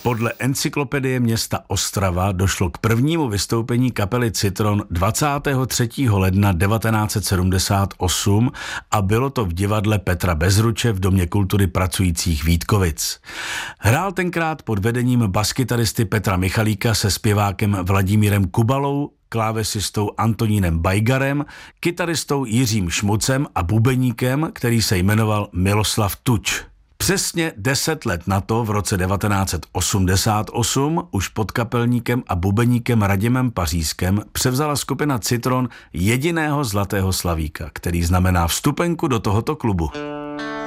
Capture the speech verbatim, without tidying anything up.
Podle encyklopedie města Ostrava došlo k prvnímu vystoupení kapely Citron dvacátého třetího ledna devatenáct set sedmdesát osm a bylo to v divadle Petra Bezruče v Domě kultury pracujících Vítkovic. Hrál tenkrát pod vedením baskytaristy Petra Michalíka se zpěvákem Vladimírem Kubalou, klávesistou Antonínem Bajgarem, kytaristou Jiřím Šmucem a bubeníkem, který se jmenoval Miloslav Tuč. Přesně deset let na to, v roce devatenáct set osmdesát osm, už pod kapelníkem a bubeníkem Radimem Pařízkem převzala skupina Citron jediného zlatého slavíka, který znamená vstupenku do tohoto klubu.